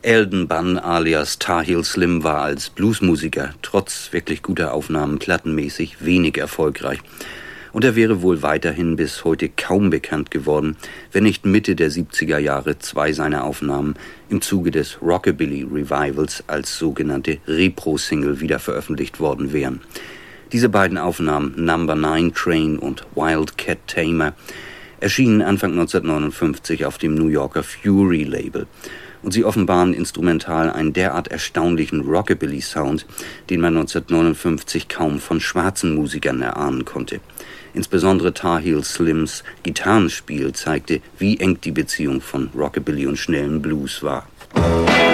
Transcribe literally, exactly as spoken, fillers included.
Alden Bunn alias Tar Heel Slim war als Bluesmusiker trotz wirklich guter Aufnahmen plattenmäßig wenig erfolgreich. Und er wäre wohl weiterhin bis heute kaum bekannt geworden, wenn nicht Mitte der siebziger Jahre zwei seiner Aufnahmen im Zuge des Rockabilly Revivals als sogenannte Repro-Single wieder veröffentlicht worden wären. Diese beiden Aufnahmen, Number Nine Train und Wildcat Tamer, erschienen Anfang neunzehnhundertneunundfünfzig auf dem New Yorker Fury-Label. Und sie offenbaren instrumental einen derart erstaunlichen Rockabilly-Sound, den man neunzehnhundertneunundfünfzig kaum von schwarzen Musikern erahnen konnte. Insbesondere Tar Heel Slims Gitarrenspiel zeigte, wie eng die Beziehung von Rockabilly und schnellem Blues war.